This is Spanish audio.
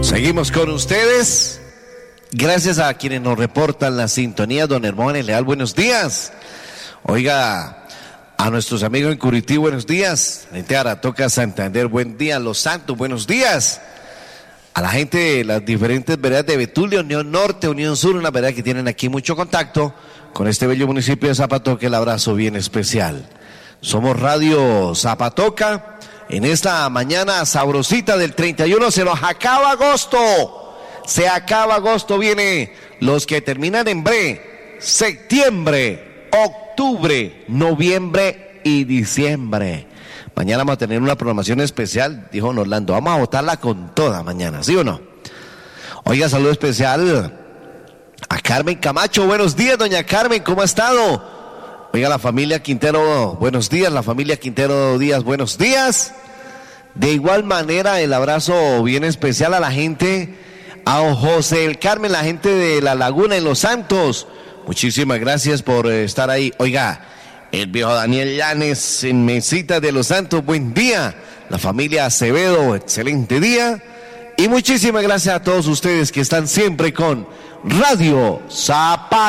Seguimos con ustedes. Gracias a quienes nos reportan la sintonía. Don Hermógenes Leal, buenos días. Oiga, a nuestros amigos en Curití, buenos días. Gente de Aratoca, Santander, buen día. Los Santos, buenos días. A la gente de las diferentes veredas de Betulia, Unión Norte, Unión Sur, una vereda que tienen aquí mucho contacto con este bello municipio de Zapatoca, el abrazo bien especial. Somos Radio Zapatoca. En esta mañana sabrosita del 31 se nos acaba agosto. Se acaba agosto, viene los que terminan en bre, septiembre, octubre, noviembre y diciembre. Mañana vamos a tener una programación especial, dijo don Orlando, vamos a botarla con toda mañana, ¿sí o no? Oiga, saludo especial a Carmen Camacho, buenos días doña Carmen, ¿cómo ha estado? Oiga, la familia Quintero, buenos días, la familia Quintero Díaz, buenos días. De igual manera, el abrazo bien especial a la gente, a José del Carmen, la gente de La Laguna en Los Santos. Muchísimas gracias por estar ahí. Oiga, el viejo Daniel Llanes en Mesita de Los Santos, buen día. La familia Acevedo, excelente día. Y muchísimas gracias a todos ustedes que están siempre con Radio Zapatoca.